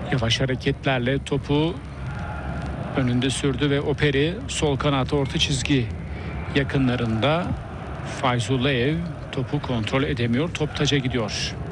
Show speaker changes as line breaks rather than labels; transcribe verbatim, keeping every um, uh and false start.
Yavaş hareketlerle topu önünde sürdü ve Operi sol kanat orta çizgi yakınlarında. Fayzullayev topu kontrol edemiyor. Top taca gidiyor.